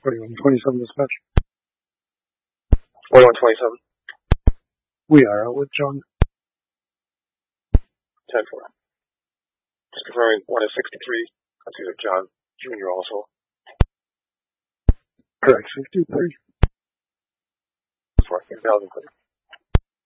4127 dispatch. 4127. We are with John. 10-4. Just confirming 1 is 63. That's either John Jr. also. Correct, 63. That's right. Invalid.